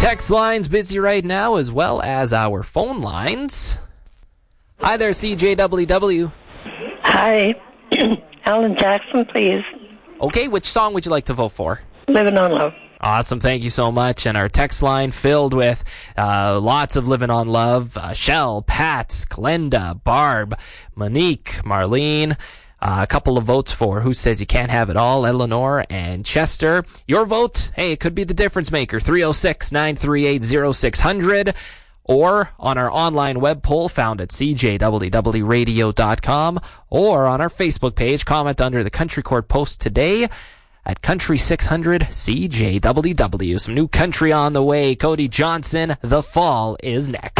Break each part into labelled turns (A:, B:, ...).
A: text line's busy right now, as well as our phone lines. Hi there, CJWW.
B: Hi. Alan Jackson, please.
A: Okay, which song would you like to vote for?
B: Living on Love.
A: Awesome, thank you so much. And our text line filled with lots of Living on Love. Shell, Pat, Glenda, Barb, Monique, Marlene. A couple of votes for Who Says You Can't Have It All, Eleanor and Chester. Your vote, hey, it could be the difference maker. 306-938-0600. Or on our online web poll found at cjwwradio.com. Or on our Facebook page, comment under the Country Court post today at Country 600 CJWW. Some new country on the way. Cody Johnson, The Fall is next.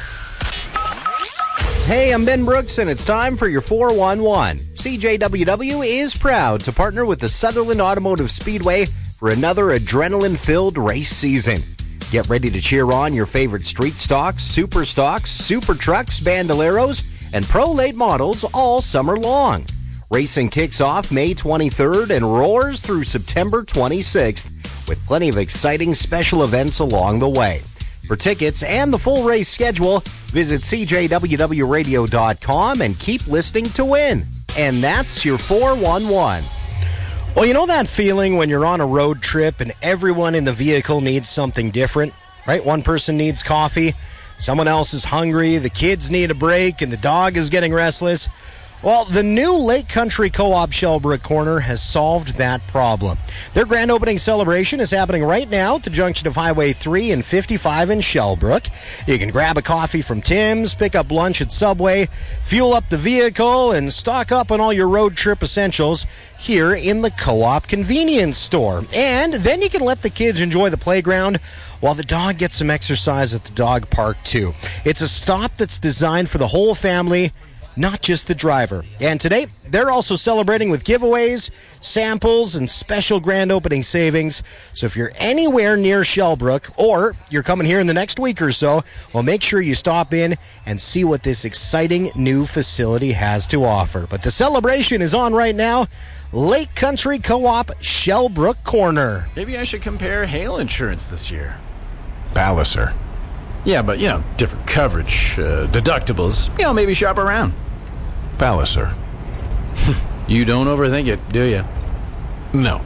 C: Hey, I'm Ben Brooks, and it's time for your 411. CJWW is proud to partner with the Sutherland Automotive Speedway for another adrenaline-filled race season. Get ready to cheer on your favorite street stocks, super trucks, bandoleros, and pro late models all summer long. Racing kicks off May 23rd and roars through September 26th with plenty of exciting special events along the way. For tickets and the full race schedule, visit cjwwradio.com and keep listening to win. And that's your 411.
D: Well, you know that feeling when you're on a road trip and everyone in the vehicle needs something different, right? One person needs coffee, someone else is hungry, the kids need a break, and the dog is getting restless. Well, the new Lake Country Co-op Shellbrook Corner has solved that problem. Their grand opening celebration is happening right now at the junction of Highway 3 and 55 in Shellbrook. You can grab a coffee from Tim's, pick up lunch at Subway, fuel up the vehicle, and stock up on all your road trip essentials here in the Co-op Convenience Store. And then you can let the kids enjoy the playground while the dog gets some exercise at the dog park, too. It's a stop that's designed for the whole family, not just the driver. And today, they're also celebrating with giveaways, samples, and special grand opening savings. So if you're anywhere near Shellbrook, or you're coming here in the next week or so, well, make sure you stop in and see what this exciting new facility has to offer. But the celebration is on right now. Lake Country Co-op Shellbrook Corner.
E: Maybe I should compare hail insurance this year.
F: Palliser.
E: Yeah, but, different coverage, deductibles. Maybe shop around.
F: Palliser.
E: You don't overthink it, do you?
F: No.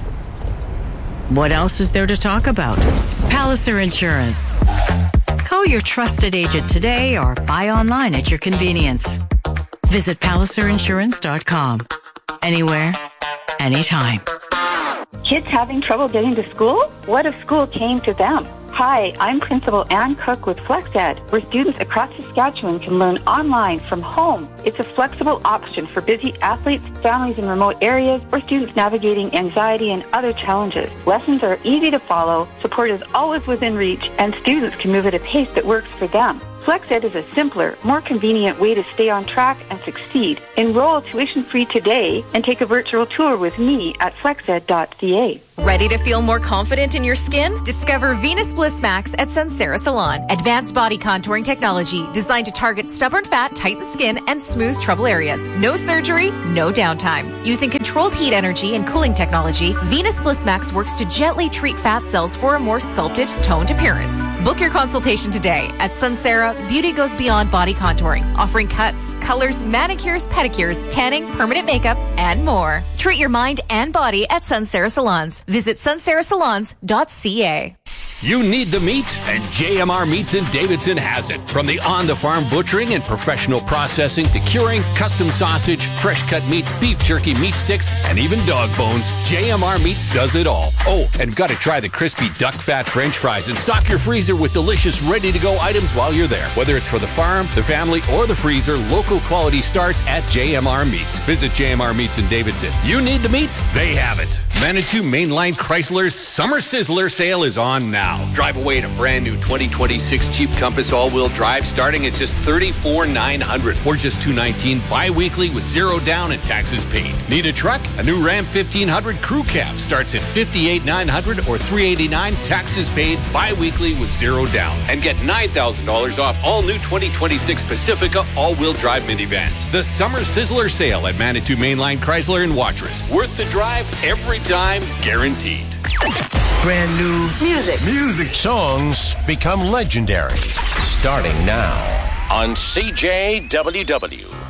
G: What else is there to talk about? Palliser Insurance. Call your trusted agent today or buy online at your convenience. Visit PalliserInsurance.com. Anywhere, anytime.
H: Kids having trouble getting to school? What if school came to them? Hi, I'm Principal Ann Cook with FlexEd, where students across Saskatchewan can learn online from home. It's a flexible option for busy athletes, families in remote areas, or students navigating anxiety and other challenges. Lessons are easy to follow, support is always within reach, and students can move at a pace that works for them. FlexEd is a simpler, more convenient way to stay on track and succeed. Enroll tuition-free today and take a virtual tour with me at flexed.ca.
I: Ready to feel more confident in your skin? Discover Venus Bliss Max at Sunsera Salon. Advanced body contouring technology designed to target stubborn fat, tighten skin, and smooth trouble areas. No surgery, no downtime. Using controlled heat energy and cooling technology, Venus Bliss Max works to gently treat fat cells for a more sculpted, toned appearance. Book your consultation today. At Sunsera, beauty goes beyond body contouring, offering cuts, colors, manicures, pedicures, tanning, permanent makeup, and more. Treat your mind and body at Sunsera Salons. Visit sunserasalons.ca.
J: You need the meat, and JMR Meats in Davidson has it. From the on-the-farm butchering and professional processing to curing, custom sausage, fresh-cut meats, beef jerky, meat sticks, and even dog bones, JMR Meats does it all. Oh, and gotta try the crispy duck fat French fries and stock your freezer with delicious, ready-to-go items while you're there. Whether it's for the farm, the family, or the freezer, local quality starts at JMR Meats. Visit JMR Meats in Davidson. You need the meat? They have it. Manitou Mainline Chrysler's Summer Sizzler sale is on now. Drive away in a brand new 2026 Jeep Compass all-wheel drive starting at just $34,900 or just $219 bi-weekly with zero down and taxes paid. Need a truck? A new Ram 1500 Crew Cab starts at $58,900 or $389 taxes paid bi-weekly with zero down. And get $9,000 off all new 2026 Pacifica all-wheel drive minivans. The Summer Sizzler sale at Manitou Mainline Chrysler in Watrous. Worth the drive every time, guaranteed.
K: brand new music.
L: Songs become legendary. Starting now on CJWW.